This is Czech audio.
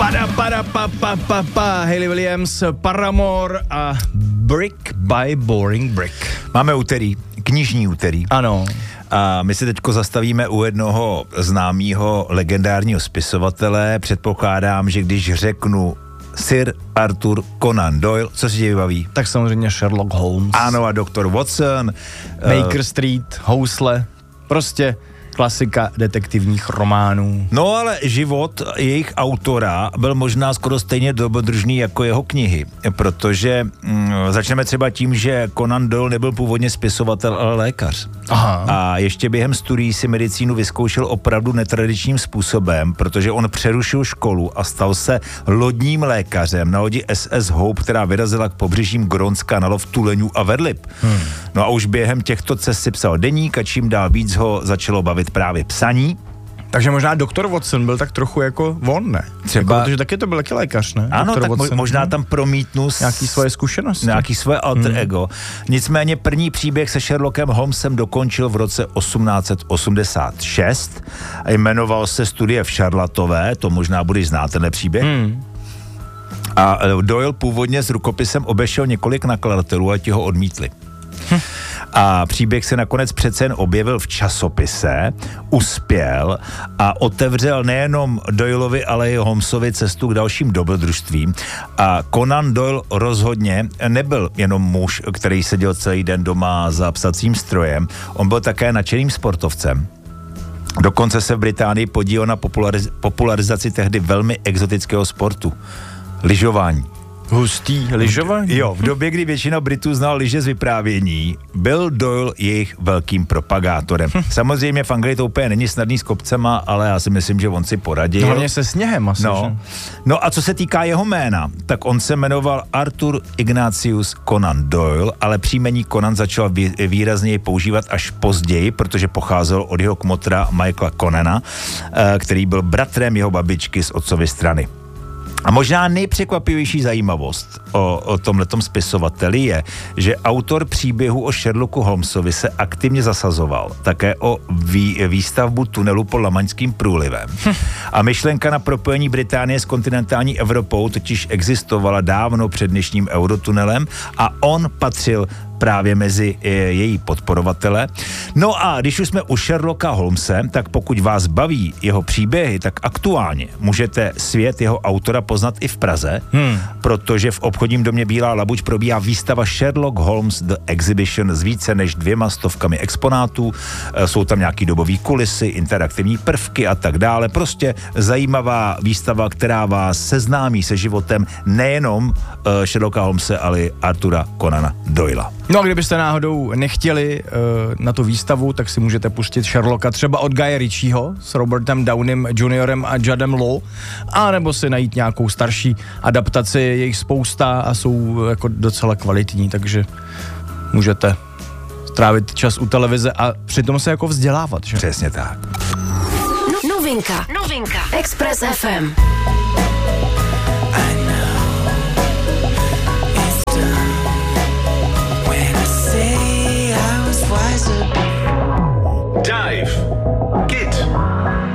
Hayley Williams, Paramore a Brick by Boring Brick. Máme úterý, knižní úterý. Ano. A my se teďko zastavíme u jednoho známého legendárního spisovatele. Předpokládám, že když řeknu Sir Arthur Conan Doyle, co si tě vybaví? Tak samozřejmě Sherlock Holmes. Ano, a doktor Watson. Baker Street, housle, prostě klasika detektivních románů. No ale život jejich autora byl možná skoro stejně dobrodružný jako jeho knihy, protože začneme třeba tím, že Conan Doyle nebyl původně spisovatel, ale lékař. Aha. A ještě během studií si medicínu vyzkoušel opravdu netradičním způsobem, protože on přerušil školu a stal se lodním lékařem na lodi SS Hope, která vyrazila k pobřežím Grónska na lov tuleňů a vedlib. No a už během těchto cest si psal deník a čím dál víc ho začalo bavit právě psaní. Takže možná doktor Watson byl tak trochu jako on, ne? Třeba... Jako, protože taky to byl taky lékař, ne? Ano, doktor tak Watson, možná tam promítnu nějaký svoje zkušenosti. Nějaký svoje alter ego. Nicméně první příběh se Sherlockem Holmesem dokončil v roce 1886 a jmenoval se Studie v Šarlatové, to možná budeš znát tenhle příběh. A Doyle původně s rukopisem obešel několik nakladatelů a ti ho odmítli. A příběh se nakonec přece jen objevil v časopise, uspěl a otevřel nejenom Doyleovi, ale i Holmesovi cestu k dalším dobrodružstvím. A Conan Doyle rozhodně nebyl jenom muž, který seděl celý den doma za psacím strojem, on byl také nadšeným sportovcem. Dokonce se v Británii podílel na popularizaci tehdy velmi exotického sportu. Lyžování. Hustý lyžování? Jo, v době, kdy většina Britů znal lyže z vyprávění, byl Doyle jejich velkým propagátorem. Samozřejmě v Anglii to úplně není snadný s kopcema, ale já si myslím, že on si poradil. Hlavně se sněhem asi, že? No a co se týká jeho jména, tak on se jmenoval Arthur Ignatius Conan Doyle, ale příjmení Conan začal výrazněji používat až později, protože pocházel od jeho kmotra Michaela Conana, který byl bratrem jeho babičky z otcovy strany. A možná nejpřekvapivější zajímavost o tomhletom spisovateli je, že autor příběhu o Sherlocku Holmesovi se aktivně zasazoval také o výstavbu tunelu pod Lamaňským průlivem. A myšlenka na propojení Británie s kontinentální Evropou totiž existovala dávno před dnešním eurotunelem a on patřil právě mezi její podporovatele. No a když už jsme u Sherlocka Holmese, tak pokud vás baví jeho příběhy, tak aktuálně můžete svět jeho autora poznat i v Praze, protože v obchodním domě Bílá labuť probíhá výstava Sherlock Holmes The Exhibition s více než 200 exponátů. Jsou tam nějaký dobový kulisy, interaktivní prvky a tak dále. Prostě zajímavá výstava, která vás seznámí se životem nejenom Sherlocka Holmese, ale i Artura Conana Doyla. No a kdybyste náhodou nechtěli na tu výstavu, tak si můžete pustit Sherlocka třeba od Guya Ritchieho s Robertem Downeym Juniorem a Juddem Law, a nebo si najít nějakou starší adaptaci, je jich spousta a jsou jako docela kvalitní, takže můžete strávit čas u televize a přitom se jako vzdělávat, že? Přesně tak. Novinka. Express FM.